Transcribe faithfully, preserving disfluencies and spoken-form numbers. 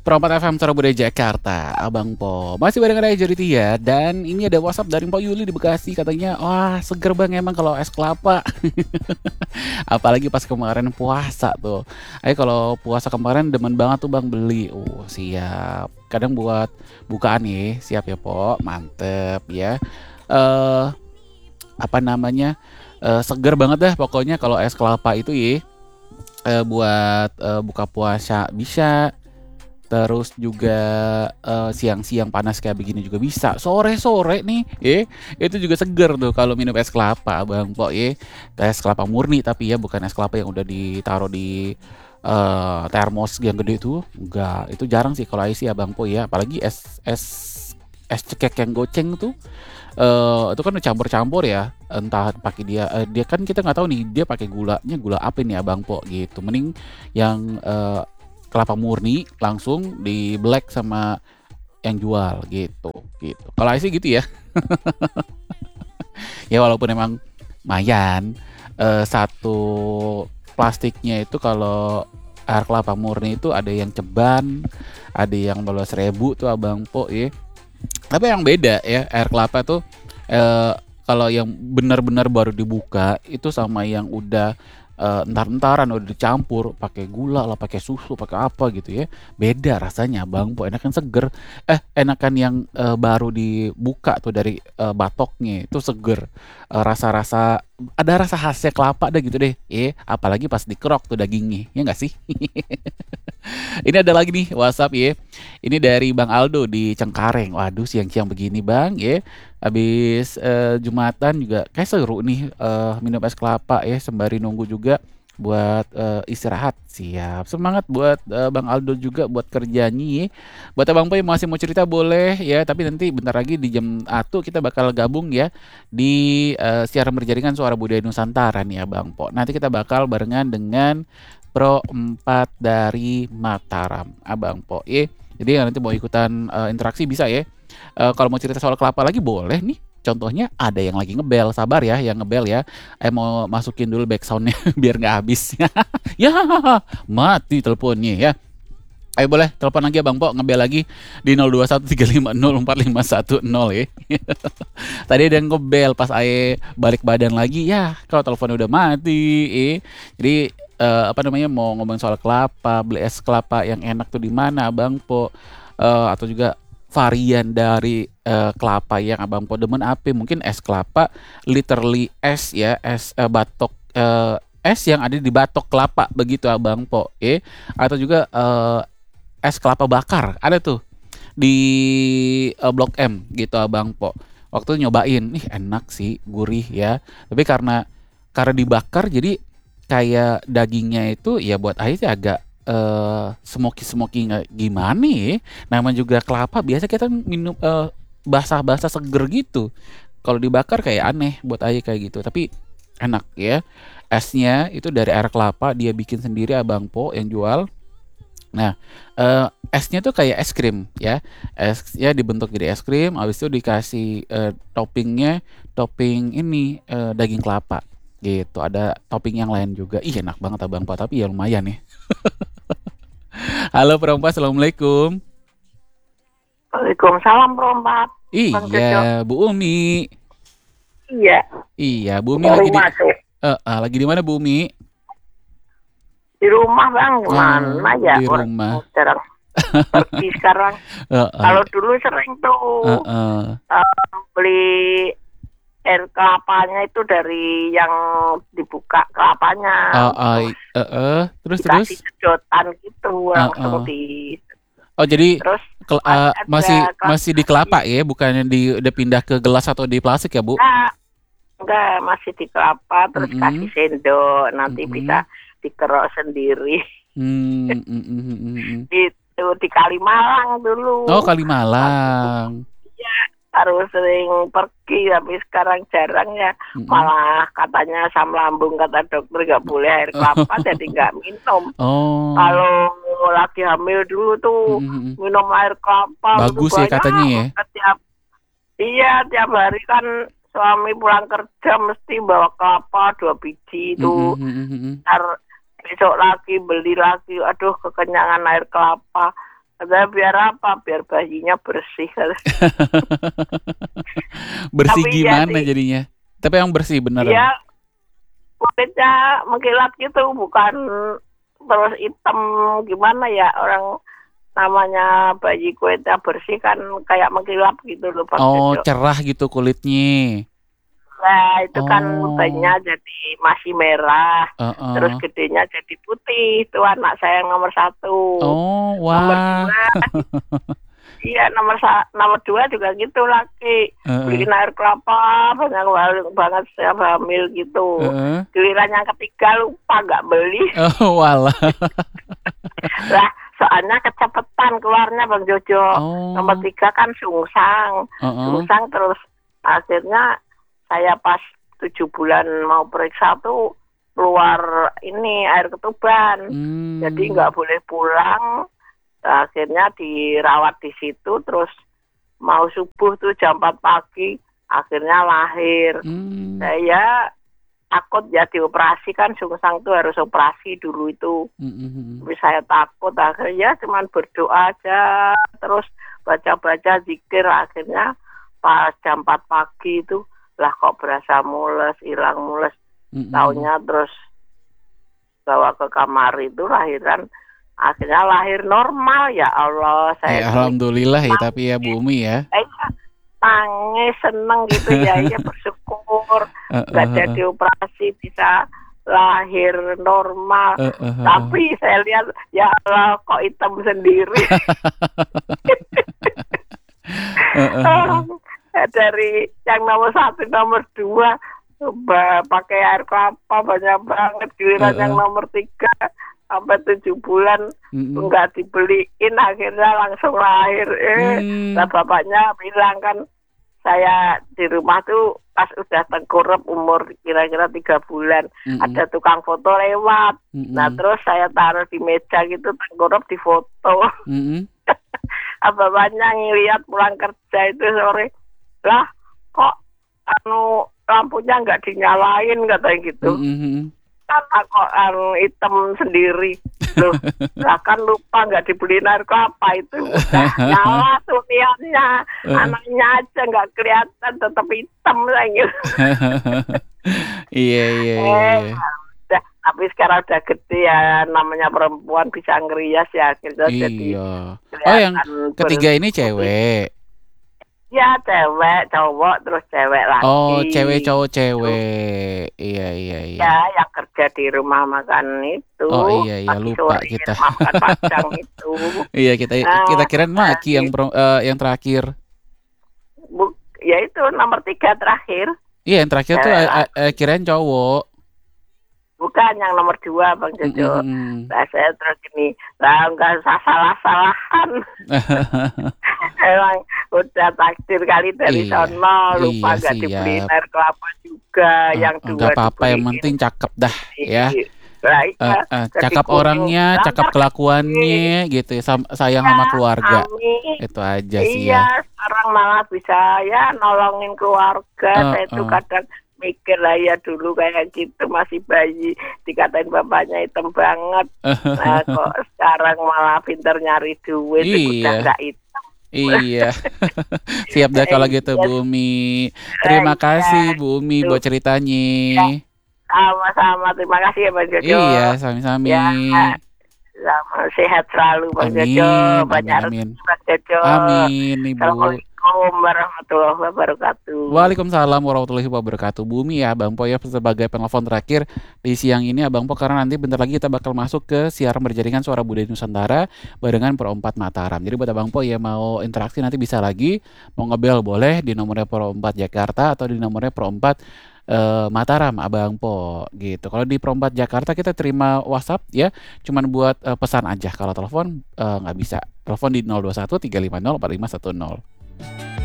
Perempat F M Surabaya Jakarta, Abang Po. Masih bareng saya Jeritia dan ini ada WhatsApp dari Mpok Yuli di Bekasi katanya, wah seger bang emang kalau es kelapa. Apalagi pas kemarin puasa tuh. Ayo kalau puasa kemarin demen banget tuh bang beli. Oh siap. Kadang buat bukaan nih, siap ya Po. Mantep ya. Eh apa namanya? Eh, seger banget dah pokoknya kalau es kelapa itu ya. Eh, buat eh, buka puasa bisa. Terus juga eh, siang-siang panas kayak begini juga bisa. Sore-sore nih, eh itu juga seger tuh kalau minum es kelapa, Bang Po, eh. Es kelapa murni tapi ya bukan es kelapa yang udah ditaruh di eh, termos yang gede tuh. Enggak, itu jarang sih kalau isi Abang Po ya. Apalagi es es es cekek yang goceng tuh eh itu kan campur-campur ya, entah pakai dia eh, dia kan kita nggak tahu nih dia pakai gulanya gula apa nih Abang Po gitu. Mending yang eh, kelapa murni langsung di black sama yang jual gitu gitu. Kalau I sih gitu ya. Ya walaupun emang lumayan eh, satu plastiknya itu kalau air kelapa murni itu ada yang ceban, ada yang belas ribu tuh Abang Po ya. Tapi yang beda ya air kelapa tuh eh, kalau yang benar-benar baru dibuka itu sama yang udah eh, entar-entaran udah dicampur pakai gula lah, pakai susu, pakai apa gitu ya. Beda rasanya Bang Po, enakan seger. Eh, enakan yang eh, baru dibuka tuh dari eh, batoknya itu seger. Eh, rasa-rasa ada rasa khasnya kelapa dah gitu deh. Eh, apalagi pas dikerok tuh dagingnya. Ya enggak sih? Ini ada lagi nih WhatsApp ya. Ini dari Bang Aldo di Cengkareng. Waduh siang-siang begini Bang ya. Habis eh, Jumatan juga kayak seru nih eh, minum es kelapa ya sembari nunggu juga buat eh, istirahat. Siap. Semangat buat eh, Bang Aldo juga buat kerjanya ya. Buat Abang Po yang masih mau cerita boleh ya, tapi nanti bentar lagi di jam satu kita bakal gabung ya di eh, siaran berjaringan Suara Budaya Nusantara nih Abang Po. Nanti kita bakal barengan dengan Pro empat dari Mataram, Abang Po. Eh, jadi nanti mau ikutan eh, interaksi bisa ya. Eh, kalau mau cerita soal kelapa lagi boleh nih. Contohnya ada yang lagi ngebel, sabar ya, yang ngebel ya. Eh mau masukin dulu backsoundnya biar nggak habis. Ya, mati teleponnya ya. Ayo boleh telepon lagi Bang Po, ngebel lagi di nol dua satu tiga lima nol empat lima satu nol ya. Tadi ada yang ngebel pas Aye balik badan lagi ya, kalau teleponnya udah mati eh. Jadi eh, apa namanya mau ngomong soal kelapa, beli es kelapa yang enak tuh di mana Bang Po. Eh, atau juga varian dari eh, kelapa yang Abang Po demen apa? Mungkin es kelapa literally es ya, es eh, batok eh, es yang ada di batok kelapa begitu Abang Po eh. Atau juga eh, es kelapa bakar ada tuh di eh, Blok M gitu Abang Po. Waktu itu nyobain, ih enak sih, gurih ya. Tapi karena karena dibakar jadi kayak dagingnya itu ya buat Aing sih agak eh smoky-smoky nggak gimana ya. Namanya juga kelapa biasa kita minum eh, basah-basah seger gitu. Kalau dibakar kayak aneh buat Aing kayak gitu. Tapi enak ya. Esnya itu dari air kelapa dia bikin sendiri Abang Po yang jual. Nah, eh, esnya tuh kayak es krim ya. Esnya dibentuk jadi es krim, habis itu dikasih eh, toppingnya, topping ini eh, daging kelapa gitu. Ada topping yang lain juga. Ih enak banget Abang Po, tapi ya lumayan ya. Halo Perempat, Assalamualaikum. Waalaikumsalam Perempat. Bang Jojo. Iya, Bu Umi. Iya, Iya, Bu Umi baru lagi di masuk. eh, ah, lagi di mana Bu Umi? Di rumah Bang, Oh, gimana ya? di Orang rumah. jarang pergi sekarang. Eh, Kalau eh, dulu sering tuh eh, eh. eh, beli air kelapanya itu dari yang dibuka kelapanya, Oh, oh, terus i- eh, eh. Terus terus. dikasih sedotan gitu, Eh, langsung eh. di. Oh jadi Terus kel- masih eh, masih ada kelas masih di kelapa ya, bukannya di udah pindah ke gelas atau di plastik ya Bu? enggak, enggak, masih di kelapa, terus Mm-mm, kasih sendok, nanti bisa mm-mm, dikerok sendiri. mm, mm, mm, mm, mm. Itu di Kalimalang dulu. Oh Aku Kalimalang. ya harus sering pergi, tapi sekarang jarang ya. Mm-mm. Malah katanya asam lambung, kata dokter nggak boleh air kelapa, jadi nggak minum. Oh, Kalau lagi hamil dulu tuh mm, mm, mm. minum air kelapa itu Bagus ya banyak. katanya ya. Tiap iya tiap hari kan suami pulang kerja mesti bawa kelapa dua biji Mm, itu. mm, mm, mm, mm. Ntar besok lagi beli lagi, aduh kekenyangan air kelapa. Katanya biar apa? Biar bayinya bersih. Bersih Tapi gimana jadi, jadinya? Tapi yang bersih beneran? ya kulitnya mengkilat gitu, bukan terus hitam gimana ya orang namanya bayi kulitnya bersih kan kayak mengkilap gitu loh Bang Oh, Jojo. cerah gitu kulitnya. Nah itu kan Oh, bayinya jadi masih merah, terus heeh. gedenya jadi putih. Itu anak saya yang nomor satu. Oh, Nomor wah. dua, iya nomor sa nomor dua juga gitu laki. Heeh, Beliin air kelapa banyak banget banget setiap hamil gitu. heeh. Giliran yang ketiga lupa nggak beli. Oh, walah. Lah soalnya kecepatan keluarnya Bang Jojo. Nomor Oh, tiga kan sungsang. heeh. Sungsang terus akhirnya saya pas tujuh bulan mau periksa tuh keluar ini air ketuban. Jadi Hmm. nggak boleh pulang. Akhirnya dirawat di situ terus mau subuh tuh jam empat pagi akhirnya lahir. Hmm. Saya takut ya dioperasi kan sungsang tuh harus operasi dulu itu. Mhm. Tapi saya takut akhirnya cuman berdoa aja terus baca-baca zikir akhirnya pas jam empat pagi itu lah kok berasa mules hilang mules Mhm. taunya terus bawa ke kamar itu lahiran akhirnya lahir normal ya Allah saya Ya tuh alhamdulillah ya tapi ya nangis Bumi ya. eh, nangis seneng gitu ya ya bersyukur nggak Heeh, heeh. jadi operasi bisa lahir normal Heeh, heeh. tapi saya lihat ya Allah kok hitam sendiri. Heeh, heeh. Dari yang nomor satu nomor dua ba- pakai air kelapa banyak banget giliran yang Heeh. nomor tiga sampai tujuh bulan Mhm. nggak dibeliin akhirnya langsung lahir eh lah Mmm. bapaknya bilang kan saya di rumah tuh pas udah tengkurap umur kira-kira tiga bulan Mhm. ada tukang foto lewat nah Mhm. terus saya taruh di meja gitu tengkurap di foto. Mhm. Bapaknya ngeliat pulang kerja itu sore lah kok anu lampunya nggak dinyalain katanya gitu Mhm, mhm. kan kok anu hitam sendiri loh lah kan lupa nggak dibeliin air kelapa itu udah nyala tuh neonnya Heeh. anaknya aja nggak kelihatan tetap hitam lagi. Iya, iya, iya, eh iya. udah tapi sekarang udah gede ya namanya perempuan bisa ngerias ya akhirnya jadi Iya. Oh yang kelihatan ketiga ini berputih. cewek? Ya cewek, cowok, terus cewek Oh lagi. cewek cowok Itu cewek. Iya, iya, iya. ya yang kerja di rumah makan itu, Oh iya, iya pagi lupa sore kita. rumah makan Padang itu. Iya kita kita Nah, kirain Maki yang lagi, pro eee, yang terakhir. bu, ya itu nomor tiga terakhir, Iya yang terakhir tuh, cewek eee eee, lagi. kirain cowok. Bukan yang nomor dua Bang Mhm, Jojo. mhm. Nah, saya terus gini, lah nggak usah salah-salahan. Emang udah takdir kali dari Iya, sono, iya lupa nggak dibeliin siap. air kelapa juga, Heeh, yang nggak dua apa-apa yang dibeliin penting cakep dah ya. ini. Lah iya, Heeh, jadi cakep kuning. orangnya, cakep Langgar gede. kelakuannya gitu ya, sam sayang Iya, sama keluarga. amin. Itu aja sih Iya, ya. sekarang malah bisa ya nolongin keluarga. Saya tuh Heeh. kadang mikir lah ya dulu kayak gitu masih bayi dikatain bapaknya hitam banget. Nah kok sekarang malah pinter nyari duit udah Iya, nggak hitam. iya. Siap dah kalau gitu Iya, Bu Umi. Terima iya, kasih Bu Umi itu. buat ceritanya. Ya, sama-sama. Terima kasih ya Bang Jojo. Iya, sami-sami. Ya, sama sehat selalu Bang Jojo. Amin, amin, Banyak amin. rezeki Bang Jojo. Amin, Ibu. Assalamualaikum warahmatullahi wabarakatuh. Waalaikumsalam warahmatullahi wabarakatuh. Bumi ya Abang Po ya sebagai penelpon terakhir di siang ini Abang Po karena nanti bentar lagi kita bakal masuk ke siaran berjaringan suara budaya Nusantara barengan Pro empat Mataram. Jadi buat Abang Po ya mau interaksi nanti bisa lagi mau ngebel boleh di nomornya Pro empat Jakarta atau di nomornya Pro empat eh, Mataram Abang Po gitu. Kalau di Pro empat Jakarta kita terima WhatsApp ya, cuman buat eh, pesan aja. Kalau telepon eh, nggak bisa. Telepon di nol dua satu tiga lima nol empat lima satu nol.